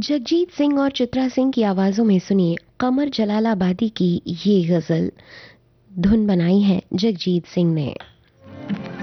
जगजीत सिंह और चित्रा सिंह की आवाज़ों में सुनिए कमर जलालाबादी की ये गज़ल। धुन बनाई है जगजीत सिंह ने।